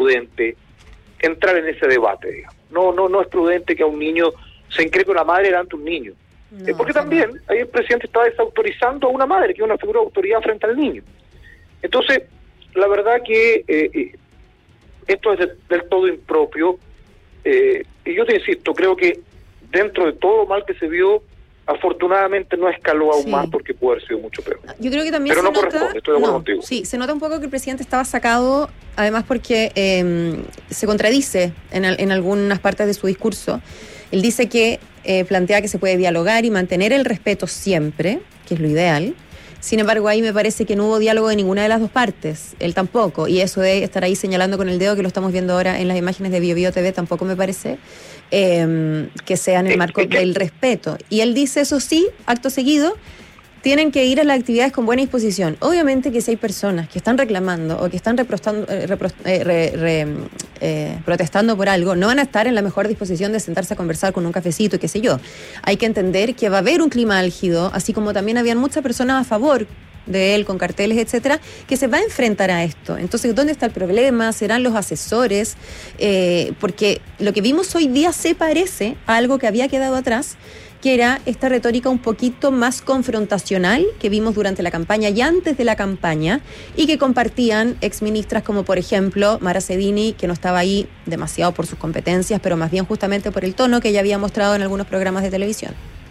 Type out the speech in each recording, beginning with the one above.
prudente entrar en ese debate, digamos. No es prudente que a un niño se increpe una madre delante de un niño. Porque también ahí el presidente está desautorizando a una madre, que es una figura de autoridad frente al niño. Entonces, la verdad que esto es del todo impropio, y yo te insisto, creo que dentro de todo lo mal que se vio, afortunadamente no escaló aún más, porque pudo haber sido mucho peor. Yo creo que también pero no corresponde, estoy de acuerdo contigo. Sí, se nota un poco que el presidente estaba sacado, además porque se contradice en algunas partes de su discurso. Él dice que plantea que se puede dialogar y mantener el respeto siempre, que es lo ideal. Sin embargo, ahí me parece que no hubo diálogo de ninguna de las dos partes, él tampoco, y eso de estar ahí señalando con el dedo, que lo estamos viendo ahora en las imágenes de BioBio TV, tampoco me parece que sea en el marco del respeto. Y él dice, eso sí, acto seguido, tienen que ir a las actividades con buena disposición. Obviamente que si hay personas que están reclamando o que están protestando por algo, no van a estar en la mejor disposición de sentarse a conversar con un cafecito y qué sé yo. Hay que entender que va a haber un clima álgido, así como también habían muchas personas a favor de él, con carteles, etcétera, que se va a enfrentar a esto. Entonces, ¿dónde está el problema? ¿Serán los asesores? Porque lo que vimos hoy día se parece a algo que había quedado atrás, que era esta retórica un poquito más confrontacional que vimos durante la campaña y antes de la campaña, y que compartían exministras como, por ejemplo, Mara Sedini, que no estaba ahí demasiado por sus competencias, pero más bien justamente por el tono que ella había mostrado en algunos programas de televisión.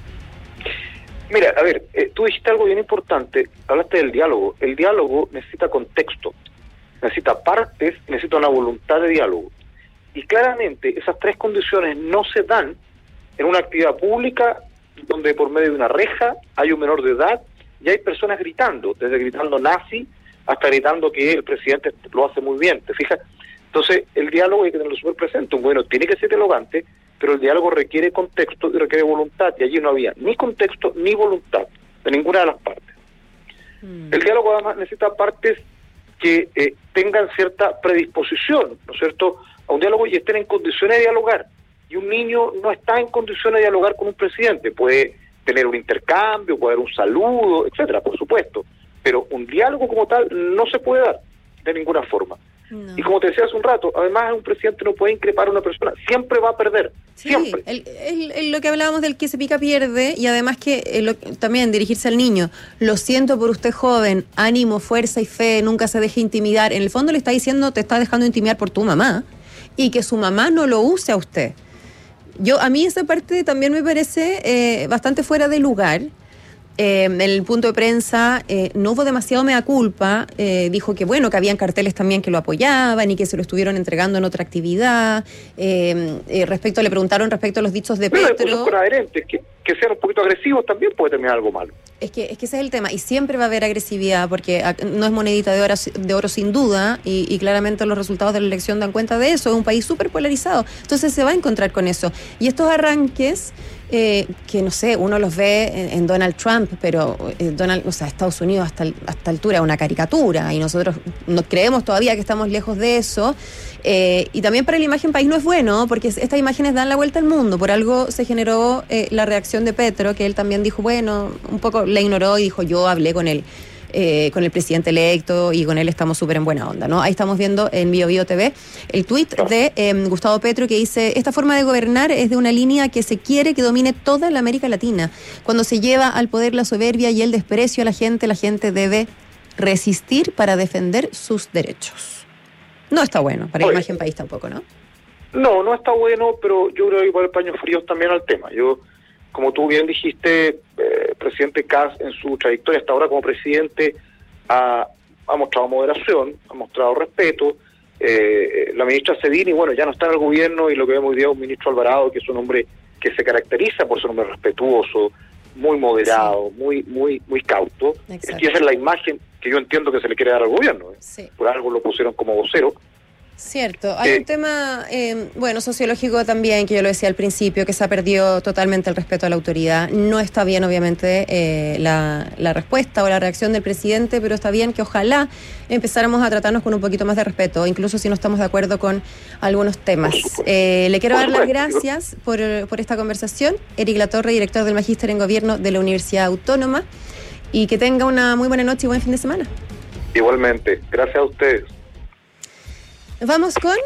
Mira, a ver, tú dijiste algo bien importante, hablaste del diálogo. El diálogo necesita contexto, necesita partes, necesita una voluntad de diálogo. Y claramente esas tres condiciones no se dan en una actividad pública donde por medio de una reja hay un menor de edad y hay personas gritando, desde gritando nazi hasta gritando que el presidente lo hace muy bien, ¿te fijas? Entonces el diálogo hay que tenerlo súper presente. Bueno, tiene que ser dialogante, pero el diálogo requiere contexto y requiere voluntad, y allí no había ni contexto ni voluntad de ninguna de las partes. El diálogo además necesita partes que tengan cierta predisposición, ¿no es cierto?, a un diálogo y estén en condiciones de dialogar. Y un niño no está en condiciones de dialogar con un presidente. Puede tener un intercambio, puede haber un saludo, etcétera, por supuesto. Pero un diálogo como tal no se puede dar de ninguna forma. No. Y como te decía hace un rato, además un presidente no puede increpar a una persona, siempre va a perder, siempre. Lo que hablábamos del que se pica pierde, y además que también dirigirse al niño, lo siento por usted joven, ánimo, fuerza y fe, nunca se deje intimidar. En el fondo le está diciendo, te está dejando intimidar por tu mamá, y que su mamá no lo use a usted. A mí esa parte también me parece bastante fuera de lugar. En el punto de prensa no hubo demasiado mea culpa, dijo que bueno, que habían carteles también que lo apoyaban y que se lo estuvieron entregando en otra actividad. Le preguntaron respecto a los dichos de Petro. Pero con adherentes, que sean un poquito agresivos también puede terminar algo malo. Es que ese es el tema, y siempre va a haber agresividad, porque no es monedita de oro sin duda, y claramente los resultados de la elección dan cuenta de eso. Es un país súper polarizado, entonces se va a encontrar con eso. Y estos arranques, que no sé, uno los ve en Donald Trump, pero Estados Unidos hasta altura es una caricatura, y nosotros no creemos todavía que estamos lejos de eso. Y también para la imagen país no es bueno, porque estas imágenes dan la vuelta al mundo. Por algo se generó la reacción de Petro, que él también dijo, bueno, un poco la ignoró y dijo, yo hablé con el presidente electo y con él estamos súper en buena onda, ¿no? Ahí estamos viendo en BioBio TV el tuit de Gustavo Petro, que dice, esta forma de gobernar es de una línea que se quiere que domine toda la América Latina. Cuando se lleva al poder la soberbia y el desprecio a la gente debe resistir para defender sus derechos. No está bueno, para la imagen país tampoco, ¿no? No está bueno, pero yo creo que igual paños fríos también al tema. Como tú bien dijiste, presidente Kast en su trayectoria hasta ahora como presidente ha mostrado moderación, ha mostrado respeto. La ministra Sedini, bueno, ya no está en el gobierno, y lo que vemos hoy día es un ministro Alvarado, que es un hombre que se caracteriza por ser un hombre respetuoso, muy moderado, sí, muy cauto. Exacto. Y esa es la imagen que yo entiendo que se le quiere dar al gobierno. Sí. Por algo lo pusieron como vocero. Cierto, hay un tema, sociológico también, que yo lo decía al principio, que se ha perdido totalmente el respeto a la autoridad. No está bien, obviamente, la respuesta o la reacción del presidente, pero está bien que ojalá empezáramos a tratarnos con un poquito más de respeto, incluso si no estamos de acuerdo con algunos temas. Le quiero dar las gracias por esta conversación. Eric Latorre, director del Magíster en Gobierno de la Universidad Autónoma, y que tenga una muy buena noche y buen fin de semana. Igualmente, gracias a ustedes. Vamos con